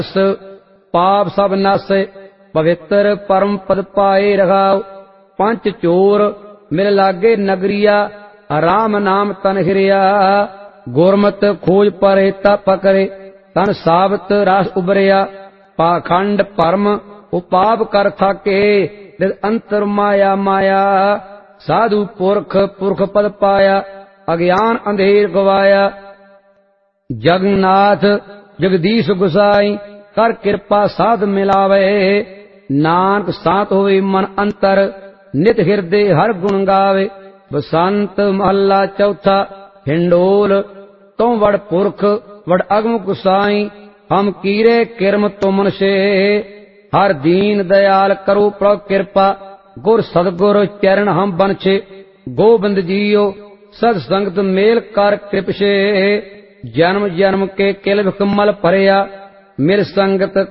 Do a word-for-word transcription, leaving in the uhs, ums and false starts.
पाप सब नासे पवित्र परम पद पाए रखाओ। पंच चोर मिल लागे नगरिया राम नाम तन हिरिया। गुरमत खोज परे तप करे तन साबत रास उबरिया। पाखंड परम उपाप कर थाके अंतर माया माया। साधु पुरख पुरख पद पाया अज्ञान अंधेर गवाया। जगन्नाथ जगदीश गुसाई कर कृपा साध मिलावे। नानक सात होवे मन अंतर नित हृदय हर गुण गावे। बसंत महला चौथा हिंडोल तो वड़ पुरख वड़ अगम गुसाई। हम कीरे किरम तुमन से हर दीन दयाल करो प्रभ कृपा। गुर सदगुर चरण हम बनछे गोबिंद जियो सद संगत मेल कर कृप से। जन्म जन्म के किल कमल भरिया मिल संगत